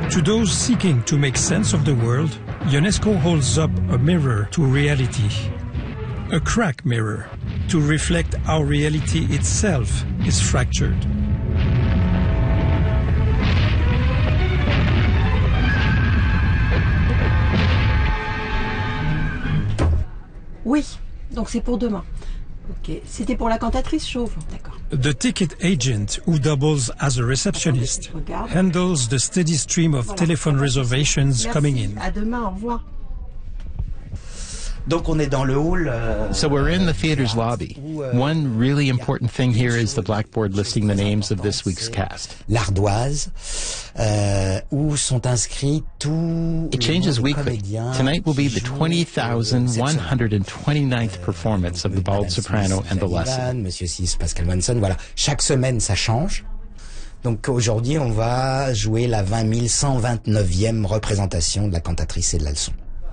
To those seeking to make sense of the world, UNESCO holds up a mirror to reality. A crack mirror to reflect how reality itself is fractured. Oui, donc c'est pour demain. Ok, c'était pour la cantatrice chauve, d'accord. The ticket agent, who doubles as a receptionist, handles the steady stream of telephone reservations coming in. À demain, au revoir. Donc on est dans le hall. So we're in the theater's lobby. One really important thing here is the blackboard listing the names of this week's cast. L'Ardoise, où sont inscrits tous. It changes weekly. Tonight will be the 20,129th performance of The Bald Soprano and The Lesson. Monsieur Sis, Pascal Manson, voilà. Chaque semaine, ça change. Donc aujourd'hui, on va jouer la 20 129e représentation de la cantatrice et de la leçon.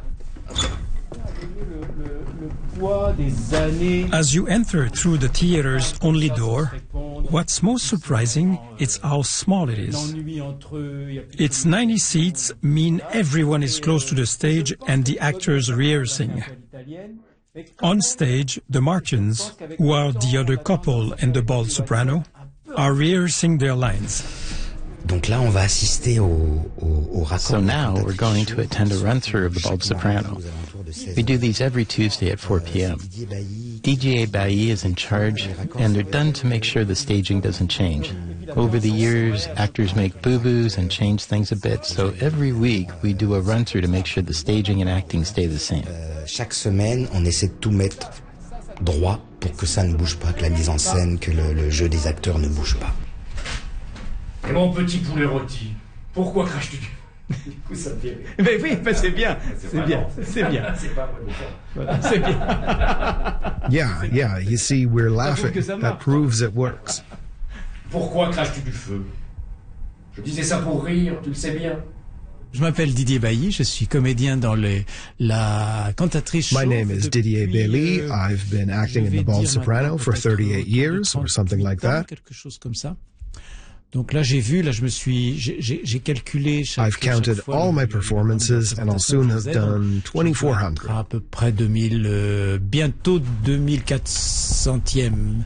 As you enter through the theater's only door, what's most surprising is how small it is. Its 90 seats mean everyone is close to the stage and the actors rehearsing. On stage, the Martins, who are the other couple and the bald soprano, are rehearsing their lines. Donc là, on va assister au raccord. So now we're going to attend a run-through of The Bald Soprano. We do these every Tuesday at 4 p.m. DJ Bailly is in charge, and they're done to make sure the staging doesn't change. Over the years, actors make boo-boos and change things a bit, so every week we do a run-through to make sure the staging and acting stay the same. Chaque semaine, on essaie de tout mettre droit pour que ça ne bouge pas, que la mise en scène, que le jeu des acteurs ne bouge pas. Et mon petit poulet rôti, pourquoi craches-tu? Du coup, ça me fait rire. Mais oui, ben c'est bien, c'est bien, c'est bien. C'est pas moi de C'est bien. Yeah, you see, we're laughing. That proves it works. Pourquoi craches-tu du feu? Je disais ça pour rire, tu le sais bien. Je m'appelle Didier Bailly, je suis comédien dans la cantatrice chauve. My name is Didier Bailly. I've been acting in The Bald Soprano for 38 years, or something like that. Quelque chose comme ça. Donc là, j'ai calculé. I've counted all my performances, and I'll soon have done 2,400. À peu près 2000, bientôt 2400e.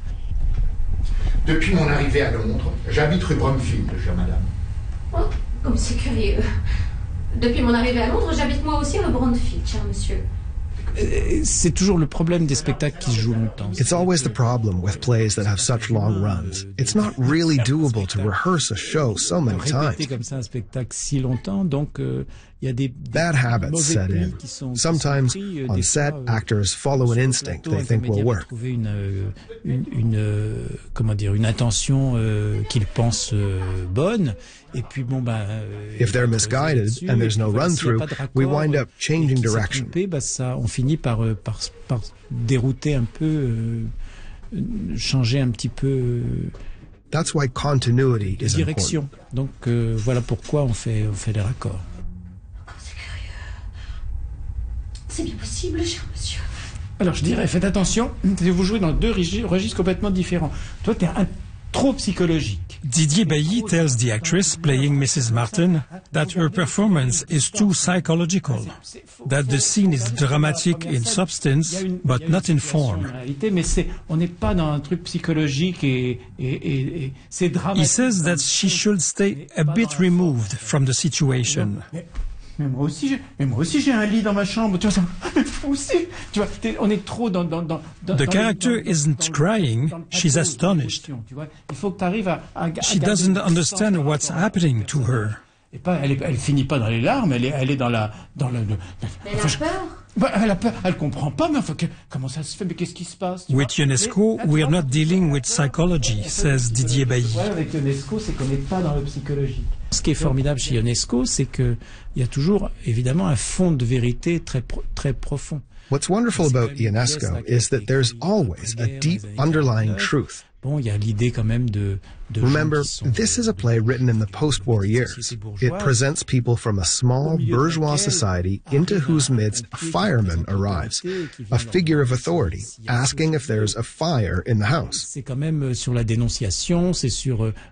Depuis mon arrivée à Londres, j'habite rue Bromfield, chère madame. Oh, comme c'est curieux. Depuis mon arrivée à Londres, j'habite moi aussi rue Bromfield, cher monsieur. C'est toujours le problème des spectacles qui se jouent longtemps. It's always the problem with plays that have such long runs. It's not really doable to rehearse a show so many times. Répéter comme ça un spectacle si longtemps, donc il y a des bad habits set in. Sometimes on set, actors follow an instinct they think will work. Trouver une intention qu'ils pensent bonne. Et puis bon if they're misguided and there's no run-through, we wind up changing direction. On finit par dérouter un peu, changer un petit peu. That's why continuity is direction. Donc voilà pourquoi on fait les raccords. C'est curieux. C'est bien possible, cher monsieur. Alors je dirais, faites attention, vous jouez dans deux registres complètement différents. Toi, t'es trop psychologique. Didier Bailly tells the actress playing Mrs. Martin that her performance is too psychological, that the scene is dramatic in substance, but not in form. Mais on n'est pas dans un truc psychologique et c'est dramatique. He says that she should stay a bit removed from the situation. Mais moi aussi j'ai un lit dans ma chambre, tu vois, moi aussi, tu vois, on est trop dans The character isn't crying, she's astonished. Tu vois, il faut que tu arrives à She doesn't understand what's happening to her. Et pas, elle finit pas dans les larmes, elle est dans le. Mais elle a peur. Elle a peur, elle comprend pas, mais enfin, comment ça se fait, mais qu'est-ce qui se passe? With UNESCO, we're not dealing with psychology, says Didier Bailly. Le problème avec UNESCO, c'est qu'on n'est pas dans le psychologique. Ce qui est formidable chez UNESCO, c'est qu'il y a toujours, évidemment, un fond de vérité très profond. What's wonderful about UNESCO is that there's always a deep underlying truth. Bon, il y a l'idée quand même de Remember, this is a play written in the post-war years. It presents people from a small bourgeois society into whose midst a fireman arrives, a figure of authority, asking if there's a fire in the house. C'est quand même sur la dénonciation, c'est sur